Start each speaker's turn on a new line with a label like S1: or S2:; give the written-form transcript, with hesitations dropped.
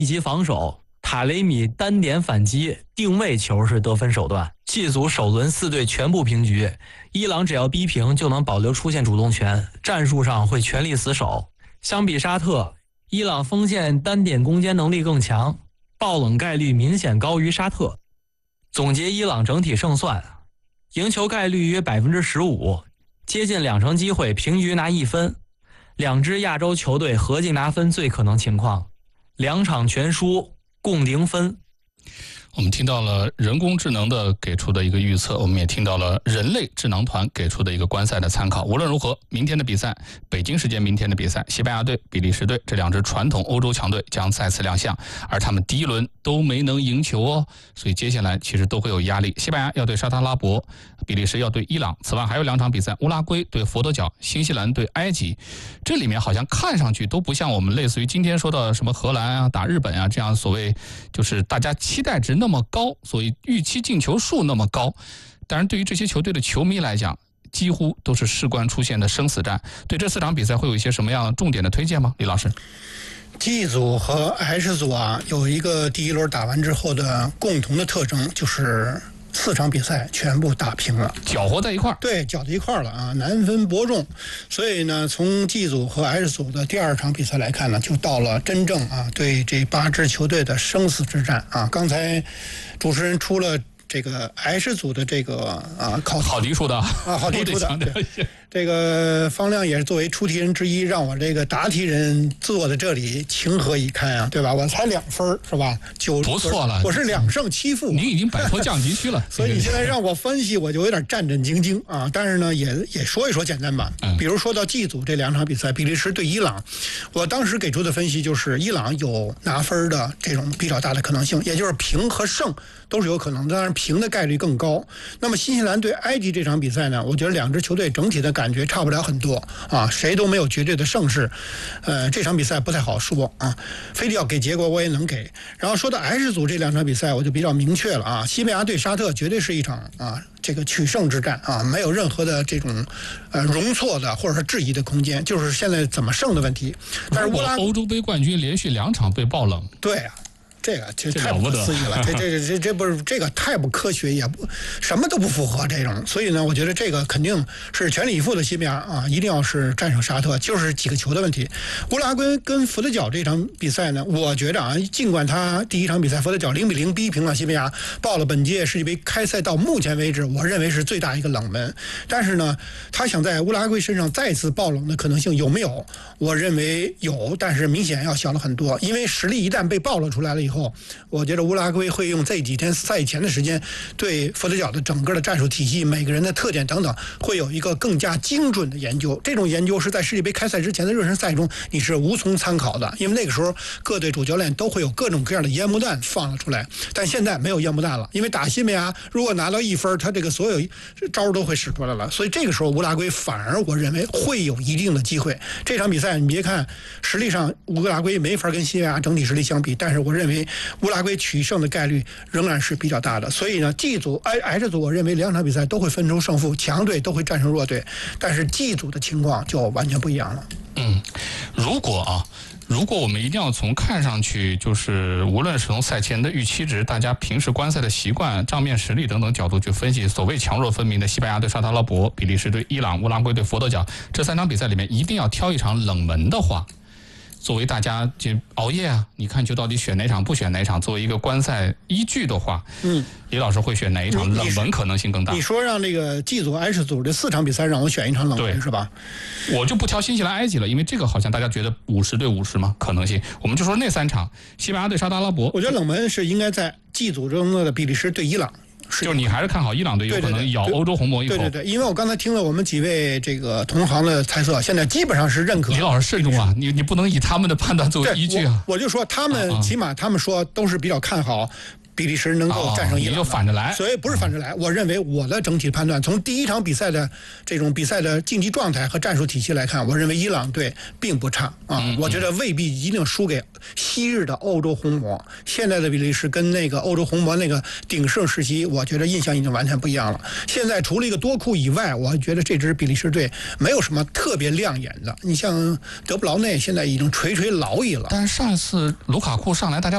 S1: 以及防守，塔雷米单点反击、定位球是得分手段。G 组首轮4队全部平局，伊朗只要逼平就能保留出线主动权，战术上会全力死守。相比沙特，伊朗锋线单点攻坚能力更强，爆冷概率明显高于沙特。总结伊朗整体胜算，赢球概率约 15%， 接近20成机会平局拿1分。两支亚洲球队合计拿分最可能情况，2场全输共0分。
S2: 我们听到了人工智能的给出的一个预测，我们也听到了人类智囊团给出的一个观赛的参考。无论如何，明天的比赛，北京时间明天的比赛，西班牙队、比利时队这2支传统欧洲强队将再次亮相，而他们第一轮都没能赢球哦，所以接下来其实都会有压力。西班牙要对沙特阿拉伯，比利时要对伊朗，此外还有2场比赛，乌拉圭对佛得角，新西兰对埃及。这里面好像看上去都不像我们类似于今天说的什么荷兰啊、打日本啊这样所谓就是大家期待值那么高，所以预期进球数那么高。当然对于这些球队的球迷来讲，几乎都是事关出现的生死战。对这4场比赛会有一些什么样重点的推荐吗？李老师。
S3: G 组和 H 组啊，有一个第一轮打完之后的共同的特征，就是4场比赛全部打平了，
S2: 搅和在一块儿。
S3: 对，搅在一块儿了啊，难分伯仲。所以呢，从 G 组和 H 组的第2场比赛来看呢，就到了真正啊对这8支球队的生死之战啊。刚才主持人出了这个 H 组的这个考题出的啊，考题出的。这个方亮也是作为出题人之一，让我这个答题人坐在这里情何以堪啊，对吧？我才2分是吧？
S2: 不错了，
S3: 我是2胜7负，
S2: 你已经摆脱降级区了。
S3: 所以你现在让我分析，我就有点战战兢兢啊。但是呢，也说一说简单吧。比如说到 G 组这2场比赛，比利时对伊朗，我当时给出的分析就是伊朗有拿分的这种比较大的可能性，也就是平和胜都是有可能的，当然平的概率更高。那么新西兰对埃及这场比赛呢，我觉得2支球队整体的感觉差不了很多啊，谁都没有绝对的胜势。这场比赛不太好说啊，非得要给结果我也能给。然后说到 H 组这2场比赛，我就比较明确了啊，西班牙对沙特绝对是一场这个取胜之战啊，没有任何的这种容错的或者是质疑的空间，就是现在怎么胜的问题。但是
S2: 欧洲杯冠军连续2场被爆冷，
S3: 对啊。这太不可思议了，这不是这个太不科学，也不什么都不符合这种，所以呢，我觉得这个肯定是全力以赴的西班牙啊，一定要是战胜沙特，就是几个球的问题。乌拉圭跟佛得角这场比赛呢，我觉得啊，尽管他第1场比赛佛得角0-0逼平了西班牙，报了本届世界杯开赛到目前为止，我认为是最大一个冷门。但是呢，他想在乌拉圭身上再次爆冷的可能性有没有？我认为有，但是明显要小了很多，因为实力一旦被暴露出来了以后，我觉得乌拉圭会用这几天赛前的时间，对佛得角的整个的战术体系、每个人的特点等等，会有一个更加精准的研究。这种研究是在世界杯开赛之前的热身赛中你是无从参考的，因为那个时候各队主教练都会有各种各样的烟幕弹放了出来。但现在没有烟幕弹了，因为打西班牙如果拿到1分，他这个所有招都会使出来了，所以这个时候乌拉圭反而我认为会有一定的机会。这场比赛你别看实力上乌拉圭没法跟西班牙整体实力相比，但是我认为乌拉圭取胜的概率仍然是比较大的。所以呢 G 组 H 组我认为2场比赛都会分出胜负，强队都会战胜弱队，但是 G 组的情况就完全不一样了。
S2: 如果我们一定要从看上去就是无论是从赛前的预期值、大家平时观赛的习惯、账面实力等等角度去分析，所谓强弱分明的西班牙对沙特阿拉伯、比利时对伊朗、乌拉圭对佛得角这3场比赛里面，一定要挑一场冷门的话，作为大家就熬夜啊，你看就到底选哪场不选哪场，作为一个观赛依据的话，李老师会选哪一场冷门可能性更大？
S3: 你说让这个 G 组 H 组这4场比赛让我选一场冷门是吧？
S2: 我就不挑新西兰埃及了，因为这个好像大家觉得50对50嘛可能性，我们就说那3场，西班牙对沙特阿拉伯，
S3: 我觉得冷门是应该在 G 组中的比利时对伊朗。
S2: 就是你还是看好伊朗队有可能咬欧洲红魔一口。
S3: 对，因为我刚才听了我们几位这个同行的猜测，现在基本上是认可。
S2: 李老师慎重啊，你不能以他们的判断作为依据啊。
S3: 我就说他们起码他们说都是比较看好比利时能够战胜伊朗，
S2: 你就反着来。
S3: 所以不是反着来，我认为我的整体判断，从第1场比赛的这种比赛的竞技状态和战术体系来看，我认为伊朗队并不差啊。我觉得未必一定输给昔日的欧洲红魔。现在的比利时跟那个欧洲红魔那个鼎盛时期，我觉得印象已经完全不一样了。现在除了一个多库以外，我觉得这支比利时队没有什么特别亮眼的。你像德布劳内现在已经垂垂老矣了，
S2: 但是上一次卢卡库上来，大家